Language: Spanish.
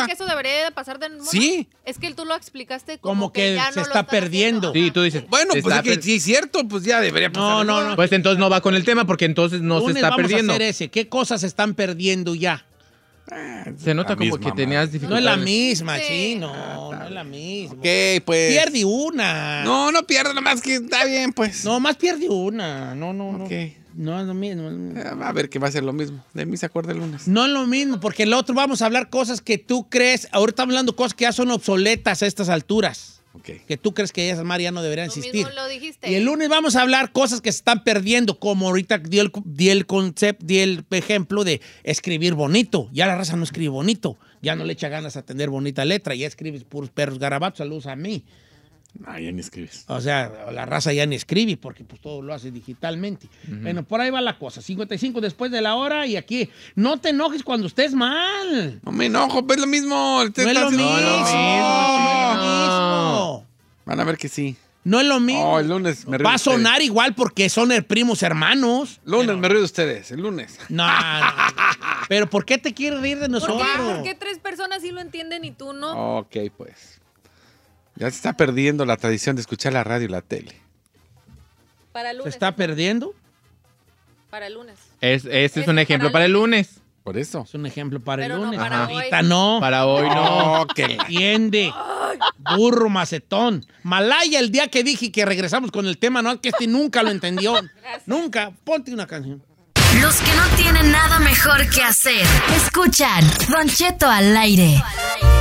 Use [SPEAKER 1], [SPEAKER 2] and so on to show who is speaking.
[SPEAKER 1] ¿Crees que eso debería de pasar de nuevo?
[SPEAKER 2] Sí.
[SPEAKER 1] Es que tú lo explicaste
[SPEAKER 3] como que
[SPEAKER 1] ya
[SPEAKER 3] se
[SPEAKER 1] no lo
[SPEAKER 3] está
[SPEAKER 1] estás
[SPEAKER 3] perdiendo.
[SPEAKER 1] haciendo.
[SPEAKER 4] Sí, tú dices.
[SPEAKER 2] Bueno,
[SPEAKER 4] se
[SPEAKER 2] pues
[SPEAKER 4] está
[SPEAKER 2] es que sí es cierto, pues ya debería pasar.
[SPEAKER 3] No.
[SPEAKER 4] Pues entonces no va con el tema porque entonces no se
[SPEAKER 3] Lunes
[SPEAKER 4] está
[SPEAKER 3] vamos
[SPEAKER 4] perdiendo.
[SPEAKER 3] a hacer ese. ¿Qué cosas se están perdiendo ya?
[SPEAKER 4] Se nota
[SPEAKER 2] La
[SPEAKER 4] como
[SPEAKER 2] misma,
[SPEAKER 4] que tenías
[SPEAKER 3] No
[SPEAKER 4] dificultades.
[SPEAKER 3] es la misma,
[SPEAKER 1] Sí.
[SPEAKER 3] chino. No es la misma.
[SPEAKER 2] Ok, pues.
[SPEAKER 3] Pierde una.
[SPEAKER 2] No pierde, nomás que está bien, pues.
[SPEAKER 3] No, más pierde una. No.
[SPEAKER 2] Ok.
[SPEAKER 3] No es lo mismo.
[SPEAKER 2] Va a ver que va a ser lo mismo. De mí se acuerda el lunes.
[SPEAKER 3] No es lo mismo, porque el otro vamos a hablar cosas que tú crees. Ahorita estamos hablando cosas que ya son obsoletas a estas alturas.
[SPEAKER 2] Ok.
[SPEAKER 3] Que tú crees que esas María no deberían
[SPEAKER 1] Lo
[SPEAKER 3] existir.
[SPEAKER 1] mismo lo dijiste.
[SPEAKER 3] Y el lunes vamos a hablar cosas que se están perdiendo, como ahorita di el concepto, di el ejemplo de escribir bonito. Ya la raza no escribe bonito. Ya no le echa ganas a tener bonita letra. Ya escribes puros perros garabatos. Saludos a mí.
[SPEAKER 2] No, ya ni escribes.
[SPEAKER 3] O sea, la raza ya ni escribe porque pues todo lo hace digitalmente. Bueno, por ahí va la cosa. 55 después de la hora y aquí. No te enojes cuando estés mal.
[SPEAKER 2] No me enojo, pues es lo mismo.
[SPEAKER 3] No es lo mismo. No es lo mismo.
[SPEAKER 2] Van a ver que sí.
[SPEAKER 3] No es lo mismo.
[SPEAKER 2] Oh, el lunes me río
[SPEAKER 3] Va a
[SPEAKER 2] de ustedes.
[SPEAKER 3] sonar igual porque son primos hermanos.
[SPEAKER 2] Lunes me río de ustedes, el lunes.
[SPEAKER 3] No. Pero ¿por qué te quieres reír de
[SPEAKER 1] ¿Por
[SPEAKER 3] nosotros?
[SPEAKER 1] qué? ¿Por qué 3 personas sí lo entienden y tú no?
[SPEAKER 2] Ok, pues. Ya se está perdiendo la tradición de escuchar la radio y la tele.
[SPEAKER 1] Para el
[SPEAKER 3] ¿Se
[SPEAKER 1] lunes.
[SPEAKER 3] está perdiendo?
[SPEAKER 1] Para el lunes.
[SPEAKER 4] Este es
[SPEAKER 1] Eso
[SPEAKER 4] un ejemplo para el lunes.
[SPEAKER 2] Por eso.
[SPEAKER 3] Es un ejemplo para
[SPEAKER 1] Pero
[SPEAKER 3] el
[SPEAKER 1] no
[SPEAKER 3] lunes.
[SPEAKER 1] para hoy.
[SPEAKER 3] Ahorita no.
[SPEAKER 4] Para hoy no.
[SPEAKER 2] Oh, que la-
[SPEAKER 3] Entiende. Burro macetón. Malaya el día que dije que regresamos con el tema, no, que nunca lo entendió. Nunca. Ponte una canción.
[SPEAKER 5] Los que no tienen nada mejor que hacer, escuchan Don Cheto al aire.